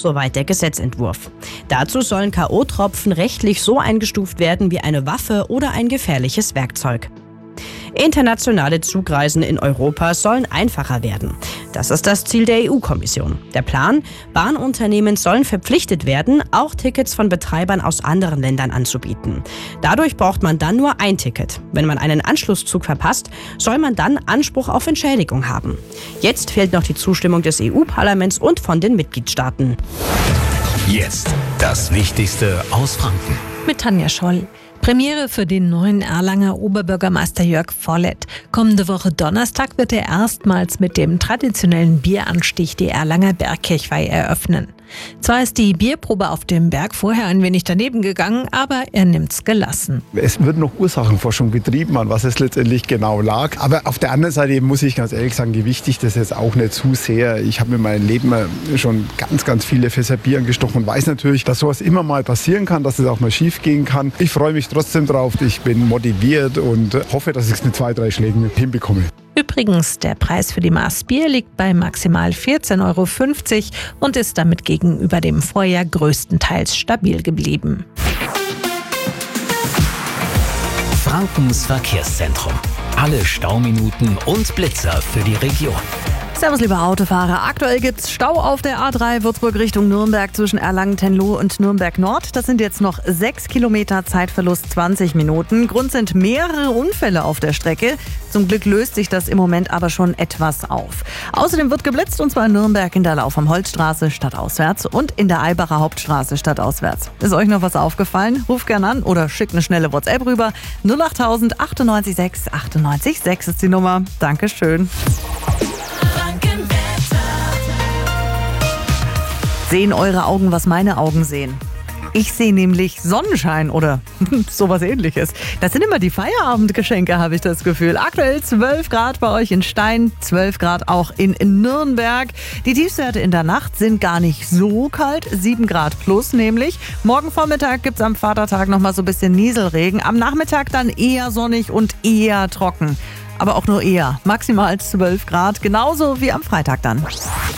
soweit der Gesetzentwurf. Dazu sollen K.O.-Tropfen rechtlich so eingestuft werden wie eine Waffe oder ein gefährliches Werkzeug. Internationale Zugreisen in Europa sollen einfacher werden. Das ist das Ziel der EU-Kommission. Der Plan: Bahnunternehmen sollen verpflichtet werden, auch Tickets von Betreibern aus anderen Ländern anzubieten. Dadurch braucht man dann nur ein Ticket. Wenn man einen Anschlusszug verpasst, soll man dann Anspruch auf Entschädigung haben. Jetzt fehlt noch die Zustimmung des EU-Parlaments und von den Mitgliedstaaten. Jetzt das Wichtigste aus Franken. Mit Tanja Scholl. Premiere für den neuen Erlanger Oberbürgermeister Jörg Vollett. Kommende Woche Donnerstag wird er erstmals mit dem traditionellen Bieranstich die Erlanger Bergkirchweih eröffnen. Zwar ist die Bierprobe auf dem Berg vorher ein wenig daneben gegangen, aber er nimmt's gelassen. Es wird noch Ursachenforschung betrieben, an was es letztendlich genau lag. Aber auf der anderen Seite muss ich ganz ehrlich sagen, gewichte ich das jetzt auch nicht zu sehr. Ich habe in meinem Leben schon ganz viele Fässer Bier angestochen und weiß natürlich, dass sowas immer mal passieren kann, dass es auch mal schief gehen kann. Ich freue mich trotzdem drauf. Ich bin motiviert und hoffe, dass ich es mit 2-3 Schlägen hinbekomme. Übrigens, der Preis für die Maß Bier liegt bei maximal 14,50 € und ist damit gegenüber dem Vorjahr größtenteils stabil geblieben. Frankens Verkehrszentrum. Alle Stauminuten und Blitzer für die Region. Servus, liebe Autofahrer. Aktuell gibt's Stau auf der A3 Würzburg Richtung Nürnberg zwischen Erlangen-Tenloh und Nürnberg Nord. Das sind jetzt noch 6 Kilometer, Zeitverlust 20 Minuten. Grund sind mehrere Unfälle auf der Strecke. Zum Glück löst sich das im Moment aber schon etwas auf. Außerdem wird geblitzt, und zwar in Nürnberg in der Lauf am Holzstraße stadtauswärts und in der Eibacher Hauptstraße stadtauswärts. Ist euch noch was aufgefallen? Ruft gern an oder schickt eine schnelle WhatsApp rüber. 08000 98 6 98 6 ist die Nummer. Dankeschön. Sehen eure Augen, was meine Augen sehen? Ich sehe nämlich Sonnenschein oder sowas Ähnliches. Das sind immer die Feierabendgeschenke, habe ich das Gefühl. Aktuell 12 Grad bei euch in Stein, 12 Grad auch in Nürnberg. Die Tiefstwerte in der Nacht sind gar nicht so kalt, 7 Grad plus nämlich. Morgen Vormittag gibt es am Vatertag nochmal so ein bisschen Nieselregen. Am Nachmittag dann eher sonnig und eher trocken. Aber auch nur eher. Maximal 12 Grad, genauso wie am Freitag dann.